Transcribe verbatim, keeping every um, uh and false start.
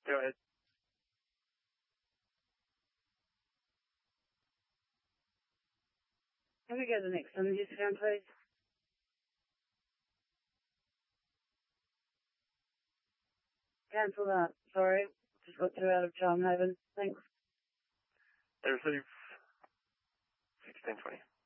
Go ahead. Can we go to the next one, Houston, please? Cancel that. Sorry. Just got through out of Charm Haven. Thanks. They receive sixteen twenty.